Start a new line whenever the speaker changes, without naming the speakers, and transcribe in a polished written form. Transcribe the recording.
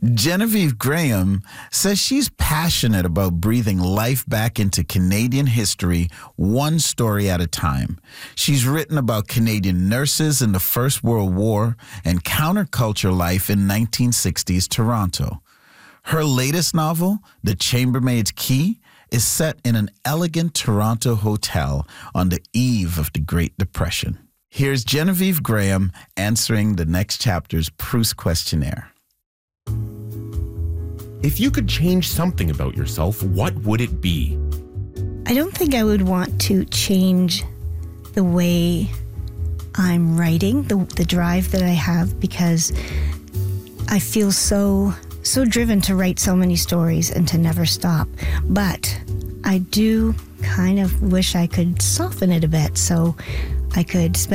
Genevieve Graham says she's passionate about breathing life back into Canadian history, one story at a time. She's written about Canadian nurses in the First World War and counterculture life in 1960s Toronto. Her latest novel, The Chambermaid's Key, is set in an elegant Toronto hotel on the eve of the Great Depression. Here's Genevieve Graham answering the next chapter's Proust questionnaire.
If you could change something about yourself, what would it be?
I don't think I would want to change the way I'm writing, the drive that I have, because I feel so driven to write so many stories and to never stop. But I do kind of wish I could soften it a bit so I could spend